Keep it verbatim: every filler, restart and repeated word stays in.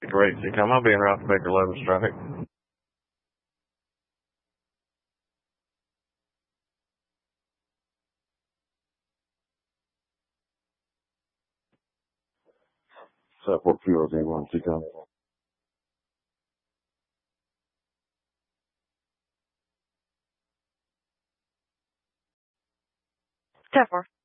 Great. So come on, being Ralph Baker eleven traffic. Support fuel team one, two come. ten four.